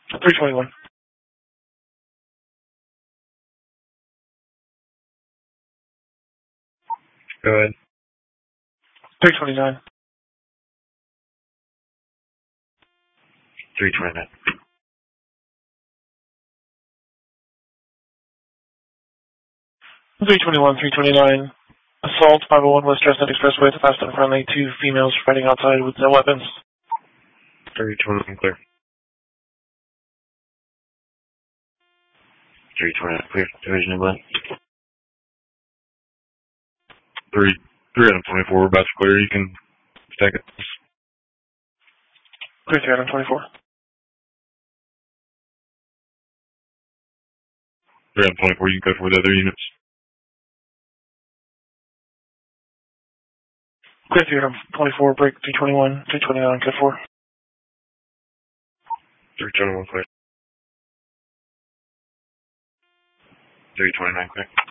321. Go ahead. 329. 329. 329. Assault 501 West Chestnut Expressway, the fast and friendly. 2 females fighting outside with no weapons. 321 clear. 329 clear. Division of Glen. 324, we're about to clear. You can stack it. Clear 324. 324, you can go for the other units. Clear 324, break 321, 329, code 4. 321 clear. 329 clear.